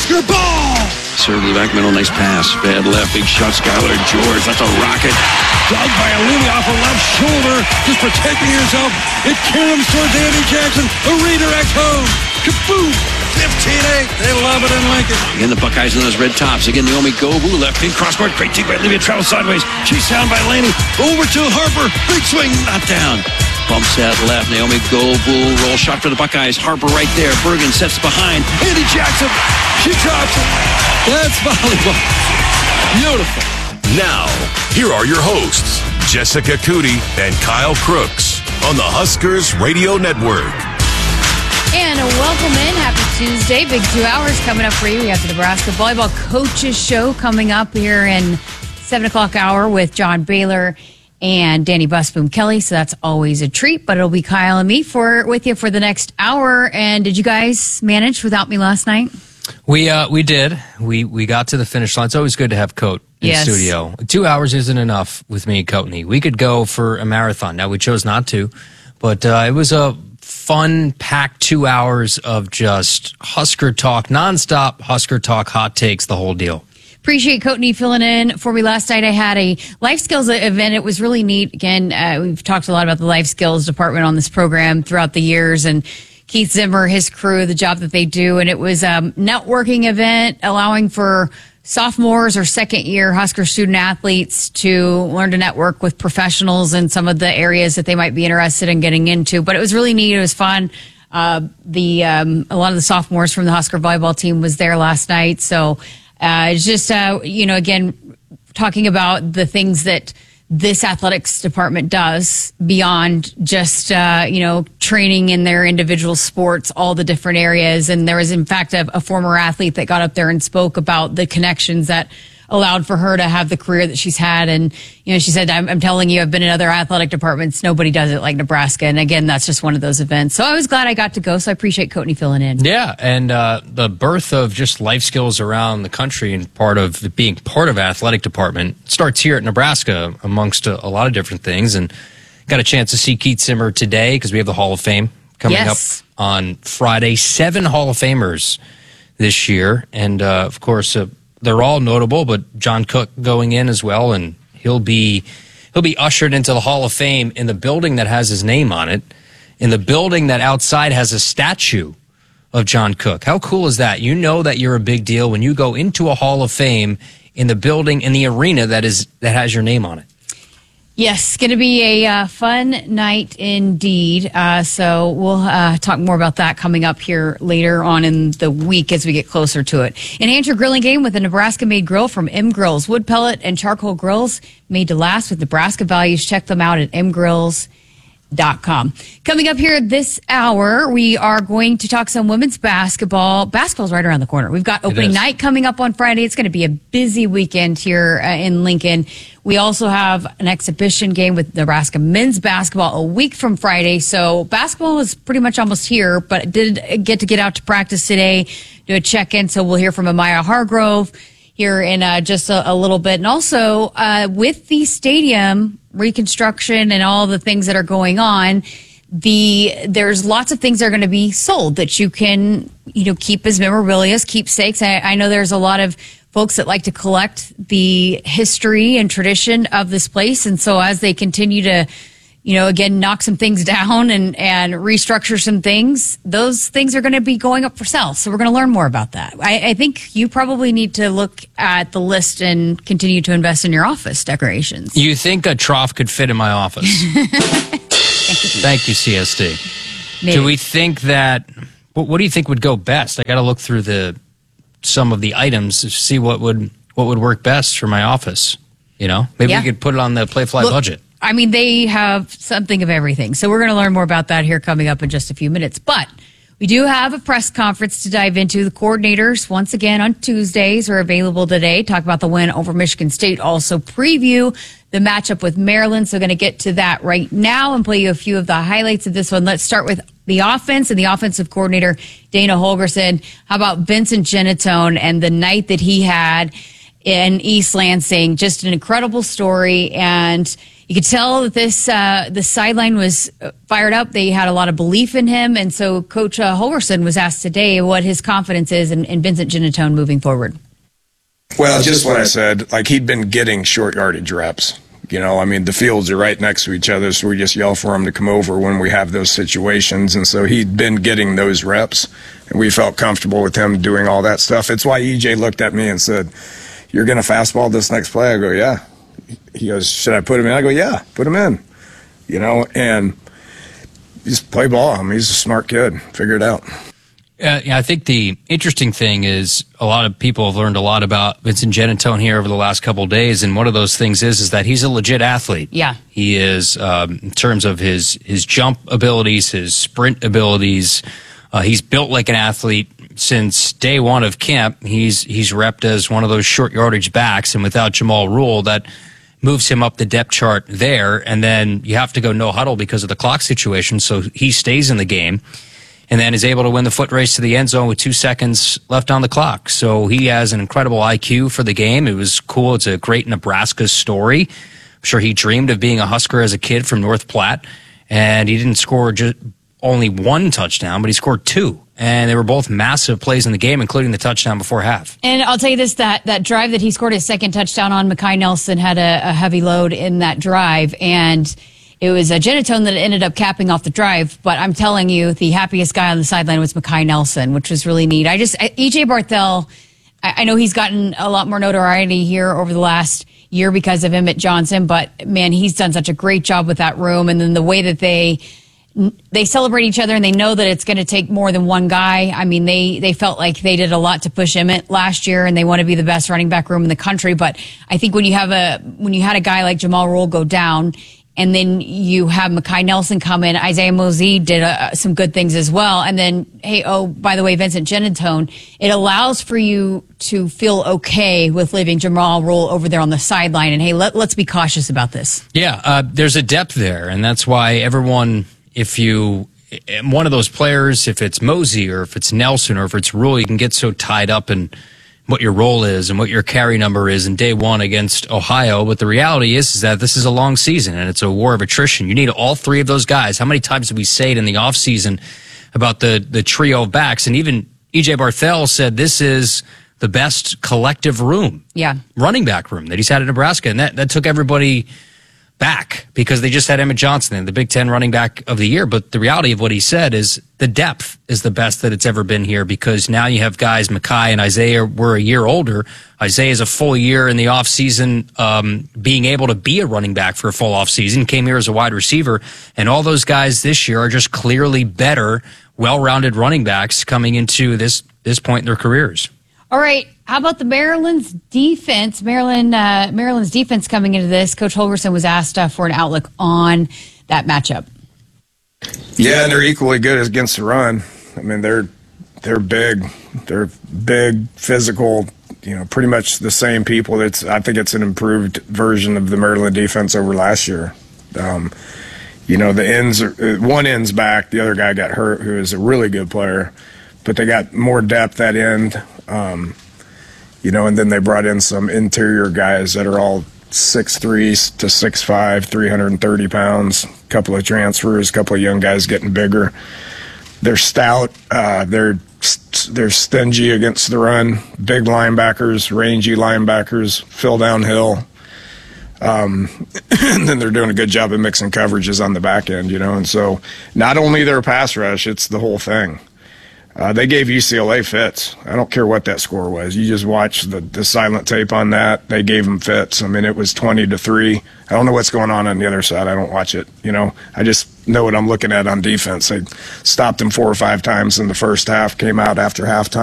Husker ball! Serve to the back middle, nice pass. Bad left, big shot, Skylar George. That's a rocket. Dug by Alini off her left shoulder. Just protecting herself. It caroms towards Andy Jackson. A redirect home. Kaboom! 15-8. They love it in Lincoln. Again, the Buckeyes in those red tops. Again, Naomi Gobu, left in crosscourt. Great take by Olivia. Travels sideways. She's down by Laney. Over to Harper. Big swing. Not down. Bumps that left. Naomi Gobu. Roll shot for the Buckeyes. Harper right there. Bergen sets behind. Andy Jackson. She drops it. That's volleyball. Beautiful. Now, here are your hosts, Jessica Cootie and Kyle Crooks on the Huskers Radio Network. And welcome in. Happy Tuesday. Big 2 hours coming up for you. We have the Nebraska Volleyball Coaches Show coming up here in 7 o'clock hour with John Baylor and Danny Busboom Kelly. So that's always a treat. But it'll be Kyle and me with you for the next hour. And did you guys manage without me last night? We did. We got to the finish line. It's always good to have Coat in studio. 2 hours isn't enough with me and Coatney. We could go for a marathon. Now, we chose not to. But it was a fun, packed 2 hours of just Husker talk, nonstop Husker talk, hot takes, the whole deal. Appreciate Coatney filling in for me last night. I had a life skills event. It was really neat. Again, we've talked a lot about the life skills department on this program throughout the years, and Keith Zimmer, his crew, the job that they do. And it was a networking event allowing for sophomores or second-year Husker student athletes to learn to network with professionals in some of the areas that they might be interested in getting into. But it was really neat. It was fun. A lot of the sophomores from the Husker volleyball team was there last night. So it's just, again, talking about the things that this athletics department does beyond just, training in their individual sports, all the different areas. And there was, in fact, a former athlete that got up there and spoke about the connections that allowed for her to have the career that she's had. And, she said, I'm telling you, I've been in other athletic departments. Nobody does it like Nebraska. And again, that's just one of those events. So I was glad I got to go. So I appreciate Coatney filling in. Yeah. And the birth of just life skills around the country and being part of athletic department starts here at Nebraska amongst a lot of different things. And got a chance to see Keith Zimmer today because we have the Hall of Fame coming up on Friday. 7 Hall of Famers this year. And, of course, they're all notable, but John Cook going in as well, and he'll be ushered into the Hall of Fame in the building that has his name on it, in the building that outside has a statue of John Cook. How cool is that? You know that you're a big deal when you go into a Hall of Fame in the building, in the arena that has your name on it. Yes, going to be a fun night indeed. So we'll talk more about that coming up here later on in the week as we get closer to it. Enhance your grilling game with a Nebraska-made grill from M Grills. Wood pellet and charcoal grills made to last with Nebraska values. Check them out at mgrills.com. Coming up here this hour, we are going to talk some women's basketball. Basketball's right around the corner. We've got opening night coming up on Friday. It's going to be a busy weekend here in Lincoln. We also have an exhibition game with Nebraska men's basketball a week from Friday. So basketball is pretty much almost here, but did get out to practice today, do a check-in. So we'll hear from Amaya Hargrove here in just a little bit. And also with the stadium reconstruction and all the things that are going on, there's lots of things that are going to be sold that you can, keep as memorabilia, keepsakes. I know there's a lot of folks that like to collect the history and tradition of this place. And so as they continue to, again, knock some things down and restructure some things, those things are going to be going up for sale. So we're going to learn more about that. I think you probably need to look at the list and continue to invest in your office decorations. You think a trough could fit in my office? Thank you, CSD. Maybe. Do we think that, what do you think would go best? I got to look through some of the items to see what would work best for my office. Maybe we could put it on the Playfly budget. I mean, they have something of everything. So we're going to learn more about that here coming up in just a few minutes. But we do have a press conference to dive into. The coordinators, once again, on Tuesdays are available today. Talk about the win over Michigan State. Also preview the matchup with Maryland. So going to get to that right now and play you a few of the highlights of this one. Let's start with the offense and the offensive coordinator, Dana Holgorsen. How about Vincent Genatone and the night that he had in East Lansing? Just an incredible story. And you could tell that the sideline was fired up. They had a lot of belief in him. And so Coach Holgorsen was asked today what his confidence is in Vincent Giannotone moving forward. Well, just what I said, like he'd been getting short yardage reps. You know, I mean, the fields are right next to each other, so we just yell for him to come over when we have those situations. And so he'd been getting those reps, and we felt comfortable with him doing all that stuff. It's why EJ looked at me and said, "You're going to fastball this next play?" I go, "Yeah." He goes, "Should I put him in?" I go, "Yeah, put him in." You know, and just play ball. I mean, he's a smart kid. Figure it out. Yeah, I think the interesting thing is a lot of people have learned a lot about Vincent Giannotone here over the last couple of days, and one of those things is that he's a legit athlete. Yeah. He is, in terms of his jump abilities, his sprint abilities, he's built like an athlete. Since day one of camp, he's repped as one of those short yardage backs, and without Jamal Rule, that moves him up the depth chart there, and then you have to go no huddle because of the clock situation, so he stays in the game. And then is able to win the foot race to the end zone with 2 seconds left on the clock. So he has an incredible IQ for the game. It was cool. It's a great Nebraska story. I'm sure he dreamed of being a Husker as a kid from North Platte. And he didn't score just only one touchdown, but he scored 2. And they were both massive plays in the game, including the touchdown before half. And I'll tell you this, that drive that he scored his second touchdown on, Mekhi Nelson had a heavy load in that drive. And it was a Giannotone that ended up capping off the drive, but I'm telling you, the happiest guy on the sideline was Mekhi Nelson, which was really neat. EJ Barthel, I know he's gotten a lot more notoriety here over the last year because of Emmett Johnson, but man, he's done such a great job with that room. And then the way that they celebrate each other and they know that it's going to take more than one guy. I mean, they felt like they did a lot to push Emmett last year and they want to be the best running back room in the country. But I think when you had a guy like Jamal Rule go down, and then you have Mekhi Nelson come in. Isaiah Mosey did some good things as well. And then, hey, by the way, Vincent Giannotone, it allows for you to feel okay with leaving Jamal Rule over there on the sideline. And, hey, let's be cautious about this. Yeah, there's a depth there. And that's why everyone, one of those players, if it's Mosey or if it's Nelson or if it's Rule, you can get so tied up in what your role is and what your carry number is in day one against Ohio. But the reality is that this is a long season and it's a war of attrition. You need all three of those guys. How many times did we say it in the offseason about the trio of backs? And even EJ Barthel said this is the best collective room, running back room that he's had at Nebraska. And that took everybody back because they just had Emmett Johnson, the Big Ten running back of the year. But the reality of what he said is the depth is the best that it's ever been here because now you have guys, Mekhi and Isaiah were a year older. Isaiah is a full year in the offseason, being able to be a running back for a full offseason, came here as a wide receiver. And all those guys this year are just clearly better, well-rounded running backs coming into this point in their careers. All right. How about the Maryland's defense? Maryland's defense coming into this. Coach Holgorsen was asked for an outlook on that matchup. Yeah, and they're equally good against the run. I mean, they're big. They're big, physical. You know, pretty much the same people. I think it's an improved version of the Maryland defense over last year. You know, one end's back. The other guy got hurt, who is a really good player, but they got more depth at end. You know, and then they brought in some interior guys that are all 6'3" to 6'5", 330 pounds. A couple of transfers, a couple of young guys getting bigger. They're stout. They're stingy against the run. Big linebackers, rangy linebackers, fill downhill. And then they're doing a good job of mixing coverages on the back end, you know. And so not only their pass rush, it's the whole thing. They gave UCLA fits. I don't care what that score was. You just watch the silent tape on that. They gave them fits. I mean, it was 20-3. I don't know what's going on the other side. I don't watch it. You know, I just know what I'm looking at on defense. They stopped them 4 or 5 times in the first half, came out after halftime.